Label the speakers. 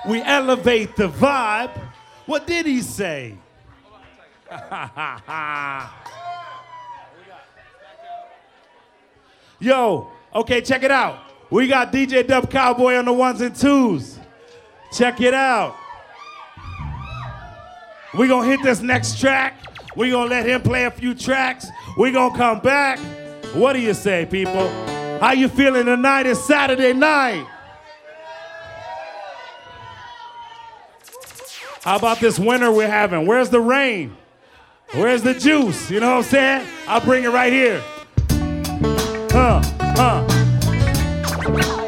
Speaker 1: We elevate the vibe. What did he say? Yo, okay, check it out. We got DJ Dub Cowboy on the ones and twos. Check it out. We gonna hit this next track. We gonna let him play a few tracks. We gonna come back. What do you say, people? How you feeling tonight? It's Saturday night. How about this winter we're having? Where's the rain? Where's the juice? You know what I'm saying? I'll bring it right here.